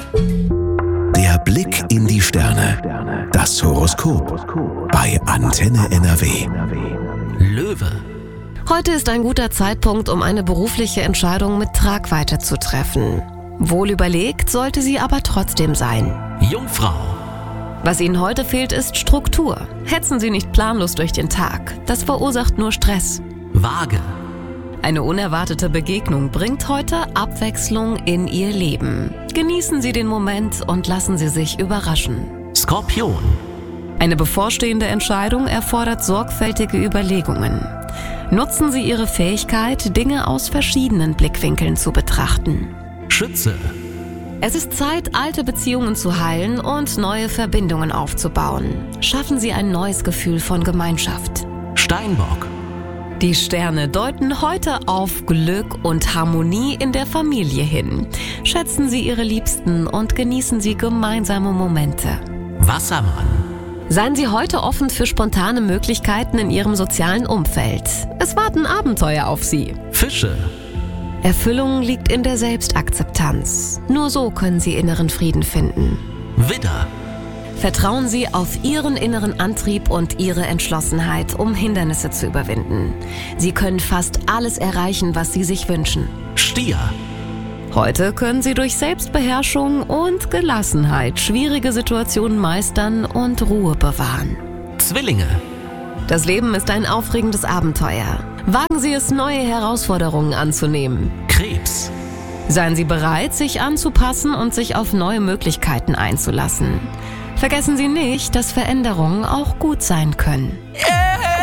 Der Blick in die Sterne. Das Horoskop bei Antenne NRW. Löwe. Heute ist ein guter Zeitpunkt, um eine berufliche Entscheidung mit Tragweite zu treffen. Wohl überlegt sollte sie aber trotzdem sein. Jungfrau. Was Ihnen heute fehlt, ist Struktur. Hetzen Sie nicht planlos durch den Tag. Das verursacht nur Stress. Waage. Eine unerwartete Begegnung bringt heute Abwechslung in Ihr Leben. Genießen Sie den Moment und lassen Sie sich überraschen. Skorpion. Eine bevorstehende Entscheidung erfordert sorgfältige Überlegungen. Nutzen Sie Ihre Fähigkeit, Dinge aus verschiedenen Blickwinkeln zu betrachten. Schütze. Es ist Zeit, alte Beziehungen zu heilen und neue Verbindungen aufzubauen. Schaffen Sie ein neues Gefühl von Gemeinschaft. Steinbock. Die Sterne deuten heute auf Glück und Harmonie in der Familie hin. Schätzen Sie Ihre Liebsten und genießen Sie gemeinsame Momente. Wassermann. Seien Sie heute offen für spontane Möglichkeiten in Ihrem sozialen Umfeld. Es warten Abenteuer auf Sie. Fische. Erfüllung liegt in der Selbstakzeptanz. Nur so können Sie inneren Frieden finden. Widder. Vertrauen Sie auf Ihren inneren Antrieb und Ihre Entschlossenheit, um Hindernisse zu überwinden. Sie können fast alles erreichen, was Sie sich wünschen. Stier. Heute können Sie durch Selbstbeherrschung und Gelassenheit schwierige Situationen meistern und Ruhe bewahren. Zwillinge. Das Leben ist ein aufregendes Abenteuer. Wagen Sie es, neue Herausforderungen anzunehmen. Krebs. Seien Sie bereit, sich anzupassen und sich auf neue Möglichkeiten einzulassen. Vergessen Sie nicht, dass Veränderungen auch gut sein können.